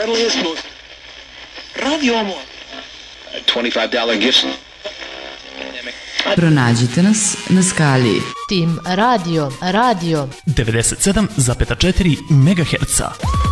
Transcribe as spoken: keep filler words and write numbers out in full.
Želeli smo Radio Omor. twenty-five dollar gifts. Pronađite nas na skali Tim Radio, Radio devedeset sedam zarez četiri megaherca.